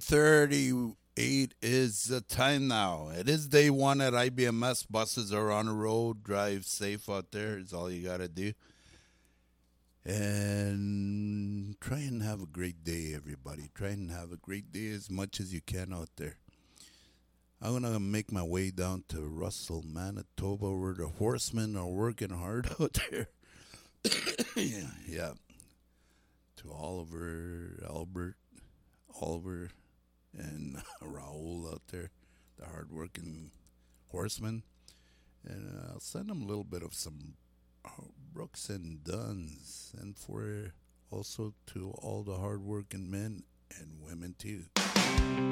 9:38 is the time now. It is day one at IBMS. Buses are on the road. Drive safe out there is all you got to do. And try and have a great day, everybody. Try and have a great day as much as you can out there. I'm going to make my way down to Russell, Manitoba, where the horsemen are working hard out there. yeah. To Oliver, and Raul out there, the hardworking horsemen. And I'll send them a little bit of some Brooks and Duns, and for also to all the hardworking men and women too.